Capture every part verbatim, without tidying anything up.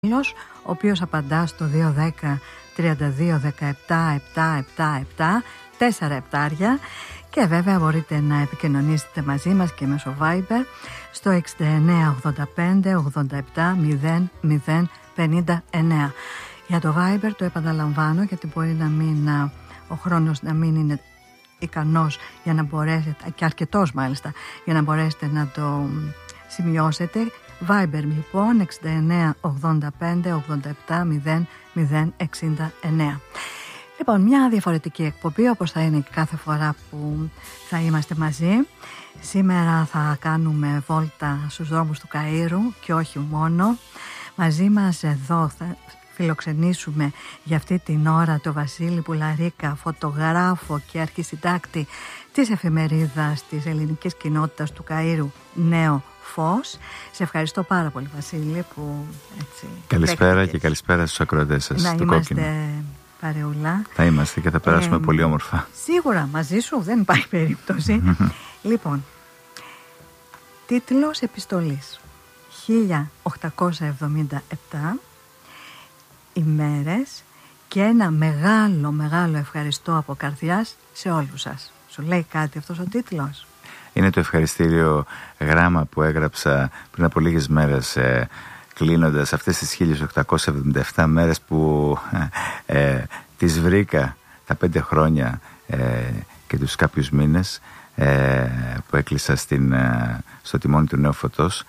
ο οποίος απαντά στο δύο ένα μηδέν τριάντα δύο δεκαεπτά επτά επτά επτά, τέσσερα επτάρια, και βέβαια μπορείτε να επικοινωνήσετε μαζί μας και μέσω Viber στο εξήντα εννέα ογδόντα πέντε ογδόντα επτά μηδέν μηδέν πενήντα εννέα. Για το Viber το επαναλαμβάνω γιατί μπορεί να μην, ο χρόνος να μην είναι ικανός για να μπορέσετε, και αρκετός μάλιστα, για να μπορέσετε να το σημειώσετε. Viber λοιπόν εξήντα εννέα ογδόντα πέντε ογδόντα επτά μηδέν μηδέν εξήντα εννέα. Λοιπόν, μια διαφορετική εκπομπή όπως θα είναι και κάθε φορά που θα είμαστε μαζί. Σήμερα θα κάνουμε βόλτα στους δρόμους του Καΐρου και όχι μόνο. Μαζί μας εδώ θα φιλοξενήσουμε για αυτή την ώρα το Βασίλη Πουλαρίκα, φωτογράφο και αρχισυντάκτη της εφημερίδας της ελληνικής κοινότητας του Καΐρου Νέο Φως. Σε ευχαριστώ πάρα πολύ, Βασίλη, που έτσι... Καλησπέρα δέχτηκες. Και καλησπέρα στους ακροατές σας. Να του είμαστε Κόκκινο. Παρεούλα. Θα είμαστε και θα περάσουμε ε, πολύ όμορφα. Σίγουρα, μαζί σου δεν υπάρχει περίπτωση. Λοιπόν, τίτλος επιστολής χίλια οκτακόσια εβδομήντα επτά, ημέρες και ένα μεγάλο μεγάλο ευχαριστώ από καρδιάς σε όλους σας. Σου λέει κάτι αυτός ο τίτλος? Είναι το ευχαριστήριο γράμμα που έγραψα πριν από λίγες μέρες, ε, κλείνοντας αυτές τις χίλια οκτακόσιες εβδομήντα επτά μέρες που ε, τις βρήκα τα πέντε χρόνια ε, και τους κάποιους μήνες ε, που έκλεισα στην, ε, στο τιμόνι του Νέου Φωτός.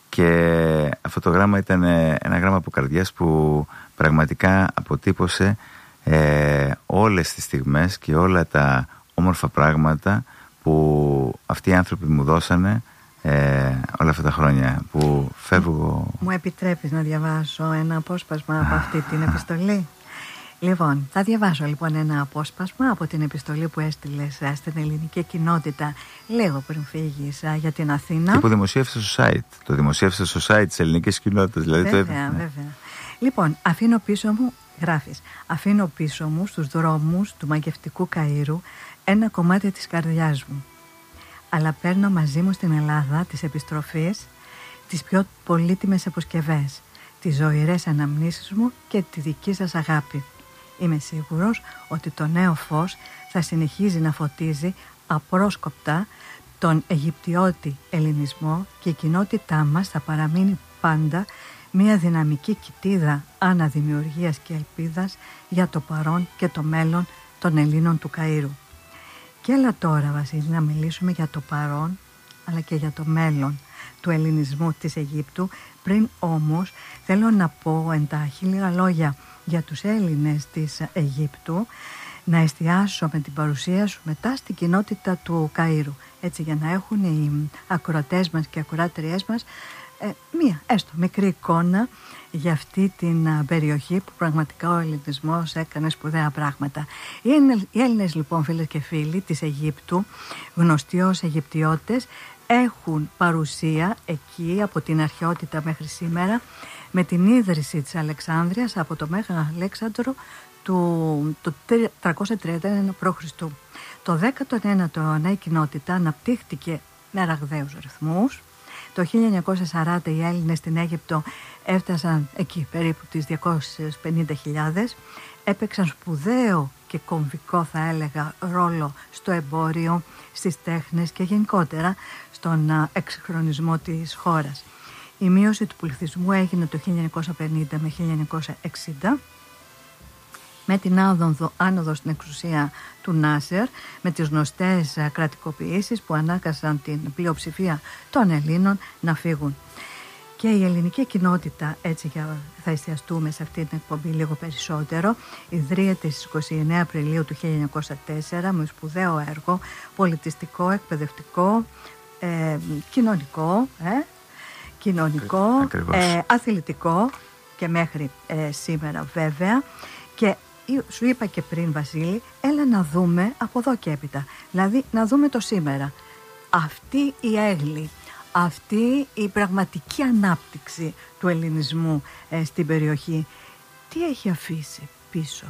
Και αυτό το γράμμα ήταν ένα γράμμα από καρδιάς που πραγματικά αποτύπωσε ε, όλες τις στιγμές και όλα τα όμορφα πράγματα που αυτοί οι άνθρωποι μου δώσανε ε, όλα αυτά τα χρόνια που φεύγω. Μου επιτρέπεις να διαβάσω ένα απόσπασμα από αυτή την επιστολή? Λοιπόν, θα διαβάσω λοιπόν ένα απόσπασμα από την επιστολή που έστειλες στην ελληνική κοινότητα λίγο πριν φύγεις για την Αθήνα. Και που δημοσίευσε στο site. Το δημοσίευσε στο site της ελληνικής κοινότητας. Δηλαδή βέβαια, το έδειχνε. βέβαια. Λοιπόν, αφήνω πίσω μου, γράφεις, αφήνω πίσω μου στους δρόμους του μαγευτικού Καΐρου ένα κομμάτι της καρδιάς μου. Αλλά παίρνω μαζί μου στην Ελλάδα της επιστροφής τις πιο πολύτιμες αποσκευές, τις ζωηρές αναμνήσεις μου και τη δική σας αγάπη. Είμαι σίγουρος ότι το Νέο Φως θα συνεχίζει να φωτίζει απρόσκοπτα τον Αιγυπτιώτη ελληνισμό και η κοινότητά μας θα παραμείνει πάντα μια δυναμική κοιτίδα αναδημιουργίας και ελπίδας για το παρόν και το μέλλον των Ελλήνων του Καΐρου. Και έλα τώρα, Βασίλη, να μιλήσουμε για το παρόν αλλά και για το μέλλον του ελληνισμού της Αιγύπτου. Πριν όμως θέλω να πω εντάχει λίγα λόγια για τους Έλληνες της Αιγύπτου, να εστιάσω με την παρουσία σου μετά στην κοινότητα του Καΐρου, έτσι για να έχουν οι ακροατές μας και οι ακροάτριές μας ε, μία έστω μικρή εικόνα για αυτή την περιοχή που πραγματικά ο ελληνισμός έκανε σπουδαία πράγματα. Οι Έλληνες λοιπόν, φίλες και φίλοι της Αιγύπτου, γνωστοί ως Αιγυπτιώτες, έχουν παρουσία εκεί από την αρχαιότητα μέχρι σήμερα, με την ίδρυση της Αλεξάνδρειας από το Μέγα Αλέξανδρο του το τριακόσια τριάντα ένα π.Χ. Το δέκατο ένατο αιώνα η κοινότητα αναπτύχθηκε με ραγδαίους ρυθμούς. Το χίλια εννιακόσια σαράντα οι Έλληνες στην Αίγυπτο έφτασαν εκεί περίπου τις διακόσιες πενήντα χιλιάδες. Έπαιξαν σπουδαίο και κομβικό, θα έλεγα, ρόλο στο εμπόριο, στις τέχνες και γενικότερα στον εξυγχρονισμό της χώρας. Η μείωση του πληθυσμού έγινε το χίλια εννιακόσια πενήντα με χίλια εννιακόσια εξήντα με την άνοδο, άνοδο στην εξουσία του Νάσερ, με τις γνωστές κρατικοποιήσεις που ανάγκασαν την πλειοψηφία των Ελλήνων να φύγουν. Και η ελληνική κοινότητα, έτσι θα εστιαστούμε σε αυτή την εκπομπή λίγο περισσότερο, ιδρύεται στις είκοσι εννέα Απριλίου του χίλια εννιακόσια τέσσερα με σπουδαίο έργο πολιτιστικό, εκπαιδευτικό, ε, κοινωνικό, ε, κοινωνικό ε, αθλητικό και μέχρι ε, σήμερα βέβαια. Και σου είπα και πριν, Βασίλη, έλα να δούμε από εδώ και έπειτα, δηλαδή να δούμε το σήμερα. Αυτή η έγλη, αυτή η πραγματική ανάπτυξη του ελληνισμού ε, στην περιοχή, τι έχει αφήσει πίσω?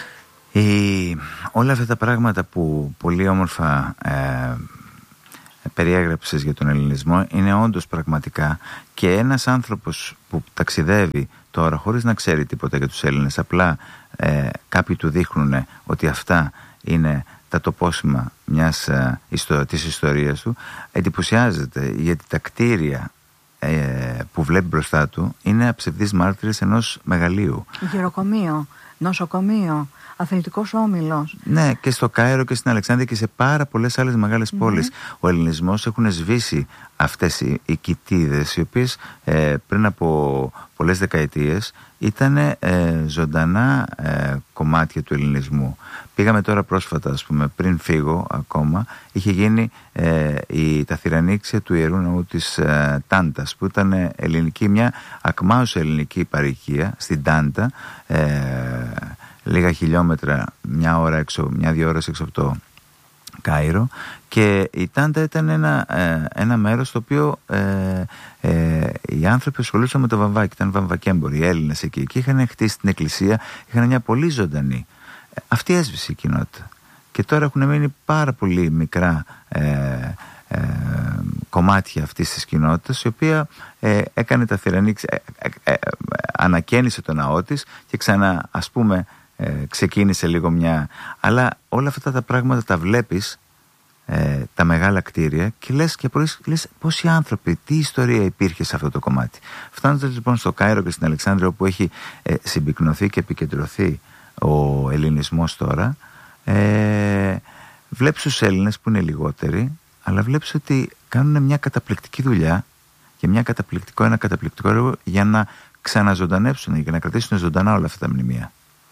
Η, όλα αυτά τα πράγματα που πολύ όμορφα ε, περιέγραψες για τον ελληνισμό είναι όντως πραγματικά, και ένας άνθρωπος που ταξιδεύει τώρα χωρίς να ξέρει τίποτα για τους Έλληνες, απλά ε, κάποιοι του δείχνουν ότι αυτά είναι τα τοπόσημα μιας ε, ιστο, της ιστορίας του, εντυπωσιάζεται, γιατί τα κτίρια ε, που βλέπει μπροστά του είναι αψευδείς μάρτυρες ενός μεγαλείου. Γεροκομείο, νοσοκομείο, αθλητικός όμιλος. Ναι, και στο Κάιρο και στην Αλεξάνδρεια και σε πάρα πολλές άλλες μεγάλες mm-hmm. πόλεις. Ο ελληνισμός έχουν σβήσει αυτές οι, οι κοιτίδες, οι οποίες ε, πριν από πολλές δεκαετίες ήταν ε, ζωντανά ε, κομμάτια του ελληνισμού. Πήγαμε τώρα πρόσφατα, ας πούμε, πριν φύγω ακόμα, είχε γίνει ε, η, τα θυρανίξια του Ιερού Ναού της ε, Τάντας, που ήταν ελληνική, μια ακμάουσα ελληνική παροικία στην Τάντα, ε, λίγα χιλιόμετρα, μια ώρα έξω, μια-δύο ώρες έξω από το Κάιρο, και η Τάντα ήταν ένα, ε, ένα μέρος στο οποίο ε, ε, οι άνθρωποι ασχολούσαν με το βαμβάκι, ήταν βαμβακέμποροι, οι Έλληνες εκεί, και είχαν χτίσει την εκκλησία, είχαν μια πολύ ζωντανή. Ε, αυτή έσβησε η κοινότητα και τώρα έχουν μείνει πάρα πολύ μικρά ε, ε, κομμάτια αυτής της κοινότητας, η οποία ε, έκανε τα θυρανίξια, ε, ε, ε, ανακαίνισε το ναό της και ξανά, ας πούμε, Ε, ξεκίνησε λίγο μια... Αλλά όλα αυτά τα πράγματα τα βλέπεις, ε, τα μεγάλα κτίρια, και λες και μπορείς, λες πόσοι άνθρωποι, τι ιστορία υπήρχε σε αυτό το κομμάτι. Φτάνοντας λοιπόν στο Κάιρο και στην Αλεξάνδρεια, όπου έχει ε, συμπυκνωθεί και επικεντρωθεί ο ελληνισμός τώρα, ε, βλέπεις τους Έλληνες που είναι λιγότεροι, αλλά βλέπεις ότι κάνουν μια καταπληκτική δουλειά και μια καταπληκτικό, ένα καταπληκτικό έργο για να ξαναζωντανέψουν, για να κρατήσουν ζωντανά όλα αυτά τα μνημεία.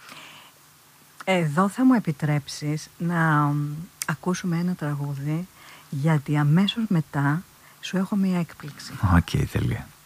Εδώ θα μου επιτρέψεις να ακούσουμε ένα τραγούδι, γιατί αμέσως μετά σου έχω μία έκπληξη. Οκ, okay, τελεία.